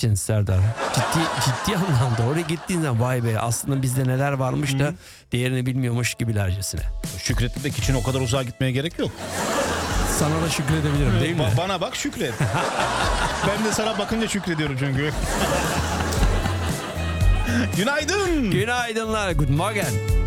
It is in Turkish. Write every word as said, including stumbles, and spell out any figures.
için Serdar. Ciddi ciddi anlamda oraya gittiğin zaman vay be aslında bizde neler varmış da değerini bilmiyormuş gibilercesine. Şükretmek için o kadar uzağa gitmeye gerek yok. Sana da şükredebilirim değil mi? Ba- bana bak şükret. Ben de sana bakınca şükrediyorum çünkü. Günaydın. Günaydınlar. Good morning.